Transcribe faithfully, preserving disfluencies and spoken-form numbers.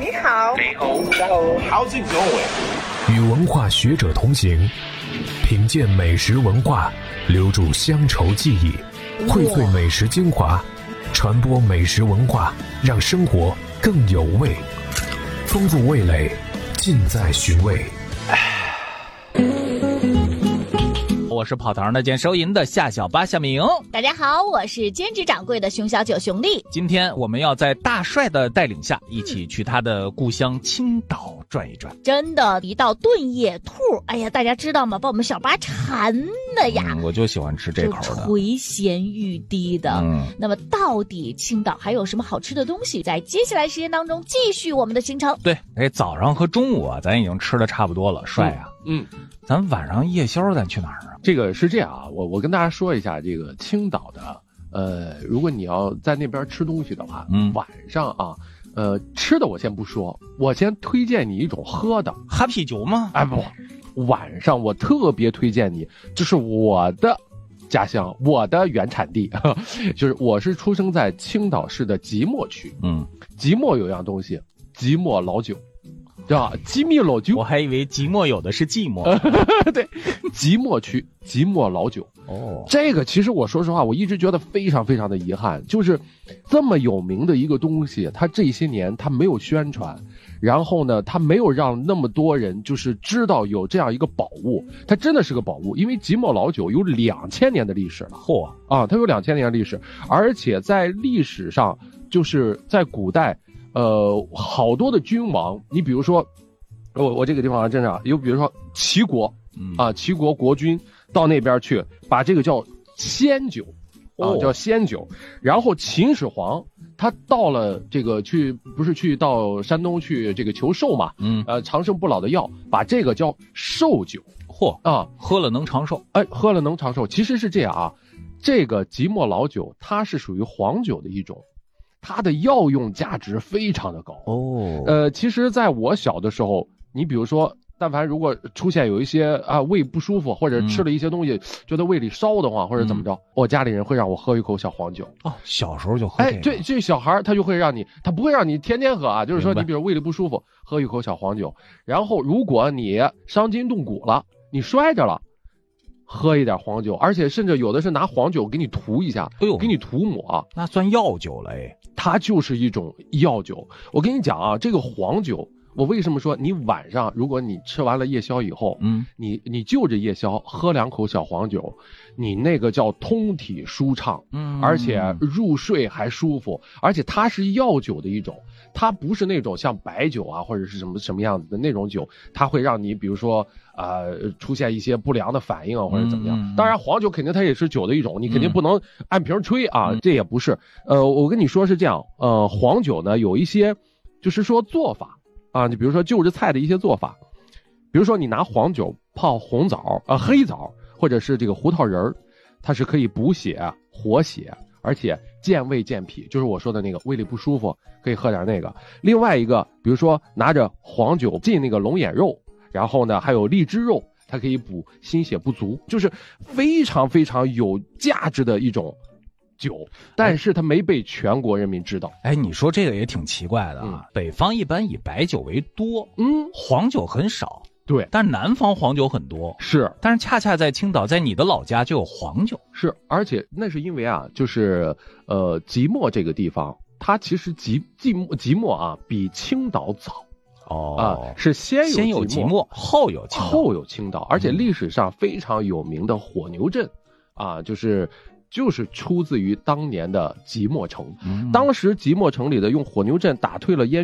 你好， 你好，大家好 ，How's it going？ 与文化学者同行，品鉴美食文化，留住乡愁记忆，荟萃美食精华，传播美食文化，让生活更有味。丰富味蕾，尽在寻味。 我是跑堂的兼收银的夏小八夏明。 大家好，我是兼职掌柜的熊小九熊丽。 今天我们要在大帅的带领下，一起去他的故乡青岛转一转。 真的，一道炖野兔，哎呀，大家知道吗？把我们小八馋的呀、 嗯！我就喜欢吃这口的， 垂涎欲滴的。嗯，那么到底青岛还有什么好吃的东西？在接下来时间当中，继续我们的行程。 对，哎，早上和中午啊，咱已经吃的差不多了，帅啊！ 嗯。 嗯咱晚上夜宵咱去哪儿啊？ 这个是这样啊，我我跟大家说一下，这个青岛的，呃，如果你要在那边吃东西的话，嗯，晚上啊，呃，吃的我先不说，我先推荐你一种喝的， 哈啤酒吗？ 哎不，晚上我特别推荐你，这是我的家乡，我的原产地，就是我是出生在青岛市的即墨区， 嗯， 即墨有样东西，即墨老酒。对吧？即墨老酒， 我还以为即墨有的是寂寞。 对，即墨区即墨老酒。 哦， 这个其实我说实话，我一直觉得非常非常的遗憾，就是这么有名的一个东西，它这些年它没有宣传，然后呢，它没有让那么多人就是知道有这样一个宝物，它真的是个宝物，因为即墨老酒有两千年的历史了。 嚯啊，它有两千年的历史，而且在历史上，就是在古代。呃，好多的君王，你比如说，我我这个地方真的有，比如说齐国，啊，齐国国君到那边去，把这个叫仙酒，啊， 哦、 叫仙酒。然后秦始皇他到了这个去，不是去到山东去这个求寿嘛，嗯，呃，长生不老的药，把这个叫寿酒。 嚯啊， 喝了能长寿， 哎，喝了能长寿。其实是这样啊，这个即墨老酒它是属于黄酒的一种。它的药用价值非常的高哦， 呃，其实在我小的时候，你比如说，但凡如果出现有一些啊胃不舒服，或者吃了一些东西，嗯、觉得胃里烧的慌，或者怎么着，嗯、我家里人会让我喝一口小黄酒。 哦，小时候就喝、这个。 哎，对，这小孩他就会让你，他不会让你天天喝啊，就是说你比如胃里不舒服，喝一口小黄酒，然后如果你伤筋动骨了，你摔着了。喝一点黄酒，而且甚至有的是拿黄酒给你涂一下，哎呦，给你涂抹， 那算药酒了哎， 它就是一种药酒。我跟你讲啊，这个黄酒，我为什么说你晚上如果你吃完了夜宵以后，嗯，你你就着夜宵喝两口小黄酒，你那个叫通体舒畅，嗯，而且入睡还舒服，而且它是药酒的一种。它不是那种像白酒啊或者是什么什么样子的那种酒，它会让你比如说呃出现一些不良的反应啊或者怎么样。嗯、当然黄酒肯定它也是酒的一种，你肯定不能按瓶吹啊，嗯、这也不是。呃，我跟你说是这样，呃，黄酒呢有一些就是说做法啊，你比如说就着菜的一些做法，比如说你拿黄酒泡红枣啊、呃、黑枣或者是这个胡桃仁儿，它是可以补血活血。而且健胃健脾，就是我说的那个胃里不舒服可以喝点那个。另外一个，比如说拿着黄酒浸那个龙眼肉，然后呢还有荔枝肉，它可以补心血不足，就是非常非常有价值的一种酒，但是它没被全国人民知道。 哎，你说这个也挺奇怪的啊，嗯、北方一般以白酒为多，嗯，黄酒很少。 对， 但是南方黄酒很多， 是， 但是恰恰在青岛，在你的老家就有黄酒， 是，而且那是因为啊，就是呃，即墨这个地方，它其实即即墨即墨啊，比青岛早， 哦， 啊、呃，是先有先有即墨，后有青岛， 后有青岛，而且历史上非常有名的火牛阵，啊，就是。就是出自于当年的即墨城，嗯、当时即墨城里的用火牛阵打退了燕。